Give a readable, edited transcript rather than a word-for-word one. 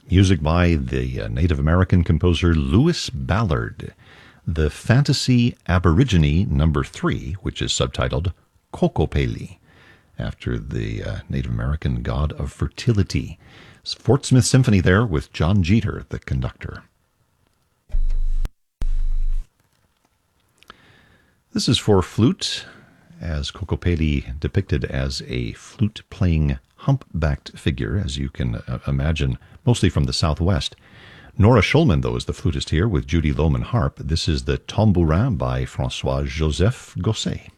Music by the Native American composer Louis Ballard. The Fantasy Aborigine No. 3, which is subtitled Kokopeli, after the Native American god of fertility. It's Fort Smith Symphony there with John Jeter, the conductor. This is for flute, as Kokopeli depicted as a flute-playing humpbacked figure, as you can imagine, mostly from the Southwest. Nora Schulman, though, is the flutist here with Judy Lohman harp. This is the Tambourin by François-Joseph Gosset.